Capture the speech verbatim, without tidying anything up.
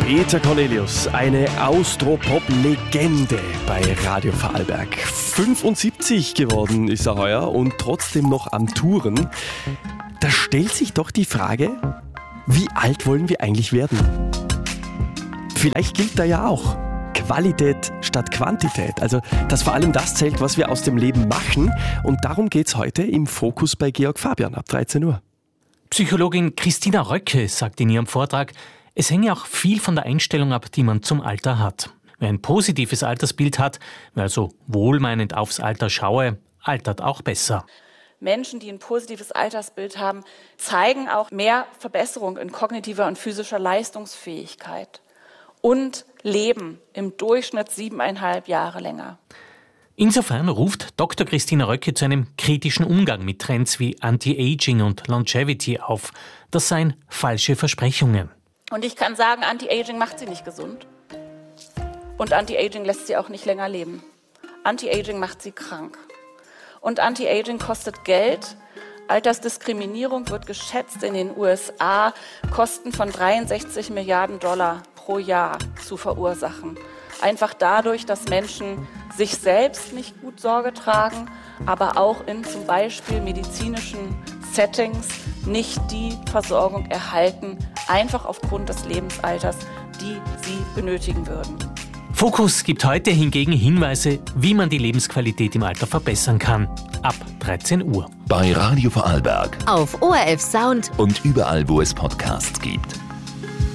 Peter Cornelius, eine Austropop-Legende bei Radio Vorarlberg. fünfundsiebzig geworden ist er heuer und trotzdem noch am Touren. Da stellt sich doch die Frage, wie alt wollen wir eigentlich werden? Vielleicht gilt da ja auch Qualität statt Quantität. Also, dass vor allem das zählt, was wir aus dem Leben machen. Und darum geht's heute im Fokus bei Georg Fabian ab dreizehn Uhr. Psychologin Christina Röcke sagt in ihrem Vortrag, es hänge auch viel von der Einstellung ab, die man zum Alter hat. Wer ein positives Altersbild hat, wer also wohlmeinend aufs Alter schaue, altert auch besser. Menschen, die ein positives Altersbild haben, zeigen auch mehr Verbesserung in kognitiver und physischer Leistungsfähigkeit und leben im Durchschnitt siebeneinhalb Jahre länger. Insofern ruft Doktor Christina Röcke zu einem kritischen Umgang mit Trends wie Anti-Aging und Longevity auf. Das seien falsche Versprechungen. Und ich kann sagen, Anti-Aging macht sie nicht gesund. Und Anti-Aging lässt sie auch nicht länger leben. Anti-Aging macht sie krank. Und Anti-Aging kostet Geld. Altersdiskriminierung wird geschätzt in den U S A, Kosten von dreiundsechzig Milliarden Dollar pro Jahr zu verursachen. Einfach dadurch, dass Menschen sich selbst nicht gut Sorge tragen, aber auch in zum Beispiel medizinischen Settings nicht die Versorgung erhalten, einfach aufgrund des Lebensalters, die sie benötigen würden. Fokus gibt heute hingegen Hinweise, wie man die Lebensqualität im Alter verbessern kann. Ab dreizehn Uhr. Bei Radio Vorarlberg. Auf O R F Sound. Und überall, wo es Podcasts gibt.